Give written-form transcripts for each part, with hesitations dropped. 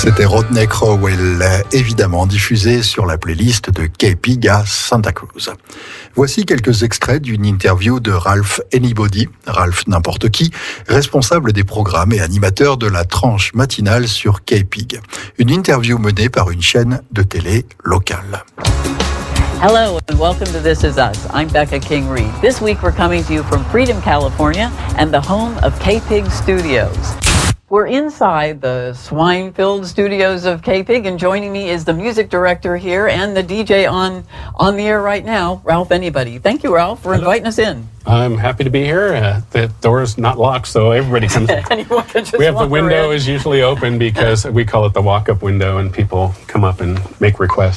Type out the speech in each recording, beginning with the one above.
C'était Rodney Crowell, évidemment diffusé sur la playlist de K-Pig à Santa Cruz. Voici quelques extraits d'une interview de Ralph Anybody, Ralph n'importe qui, responsable des programmes et animateur de la tranche matinale sur K-Pig. Une interview menée par une chaîne de télé locale. Hello and welcome to This Is Us. I'm Becca King-Reid. This week we're coming to you from Freedom, California and the home of K-Pig Studios. We're inside the swine-filled studios of K-Pig, and joining me is the music director here and the DJ on the air right now, Ralph Anybody. Thank you, Ralph, for inviting us in. I'm happy to be here. The door's not locked, so everybody comes in. Anyone can just we have the window in. Is usually open because we call it the walk-up window, and people come up and make requests.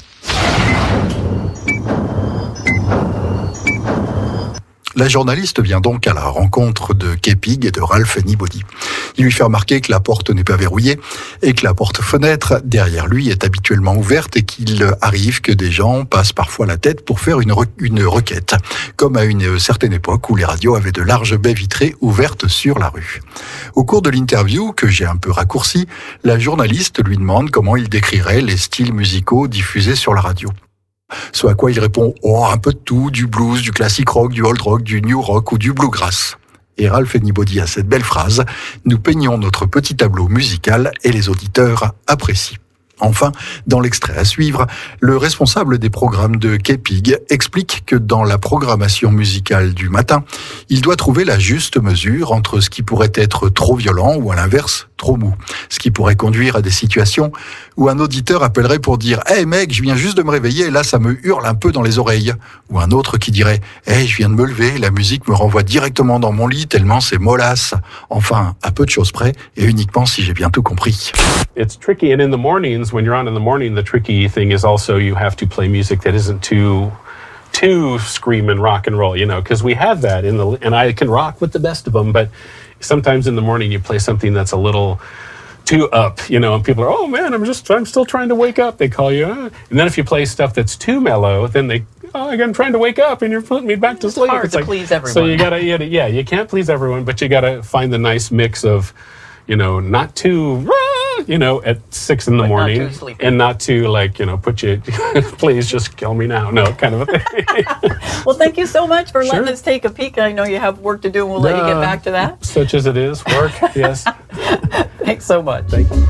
La journaliste vient donc à la rencontre de K-Pig et de Ralph Anybody. Il lui fait remarquer que la porte n'est pas verrouillée et que la porte-fenêtre derrière lui est habituellement ouverte et qu'il arrive que des gens passent parfois la tête pour faire une requête, comme à une certaine époque où les radios avaient de larges baies vitrées ouvertes sur la rue. Au cours de l'interview, que j'ai un peu raccourci, la journaliste lui demande comment il décrirait les styles musicaux diffusés sur la radio. Ce à quoi il répond « Oh, un peu de tout, du blues, du classic rock, du old rock, du new rock ou du bluegrass ». Et Ralph Anybody a cette belle phrase « Nous peignons notre petit tableau musical et les auditeurs apprécient ». Enfin, dans l'extrait à suivre, le responsable des programmes de K-Pig explique que dans la programmation musicale du matin, il doit trouver la juste mesure entre ce qui pourrait être trop violent ou à l'inverse, trop mou. Ce qui pourrait conduire à des situations où un auditeur appellerait pour dire « Hey mec, je viens juste de me réveiller et là ça me hurle un peu dans les oreilles ». Ou un autre qui dirait « Hey, je viens de me lever, la musique me renvoie directement dans mon lit tellement c'est mollasse ». Enfin, à peu de choses près et uniquement si j'ai bien tout compris. It's tricky, and in the mornings, when you're on in the morning, the tricky thing is also you have to play music that isn't too scream and rock and roll, you know, because we have that and I can rock with the best of them, but sometimes in the morning you play something that's a little too up, you know, and people are, oh man, I'm still trying to wake up. They call you, and then if you play stuff that's too mellow, then I'm trying to wake up and you're putting me back to sleep. It's hard to please everyone. So you can't please everyone, but you gotta find the nice mix of, you know, not too, you know, at 6 in the morning, and not to like, you know, put you, please just kill me now. No, kind of a thing. Well, thank you so much for letting us take a peek. I know you have work to do, and we'll let you get back to that. Such as it is, work, yes. Thanks so much. Thank you.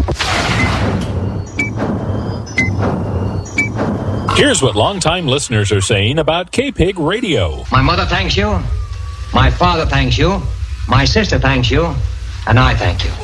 Here's what longtime listeners are saying about K-Pig Radio. My mother thanks you, my father thanks you, my sister thanks you, and I thank you.